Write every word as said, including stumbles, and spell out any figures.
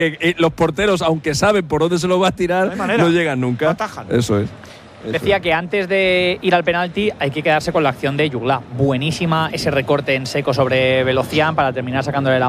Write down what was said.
eh, eh, los porteros, aunque saben por dónde se lo va a tirar, no, no llegan nunca. No atajan. Eso es. Eso Decía es. que antes de ir al penalti hay que quedarse con la acción de Jugla. Buenísima ese recorte en seco sobre Velocián para terminar sacándole la